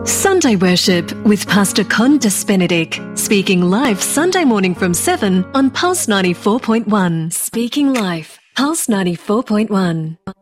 Sunday Worship with Pastor Condis Benedict, speaking live Sunday morning from 7 on Pulse 94.1. Speaking live, Pulse 94.1.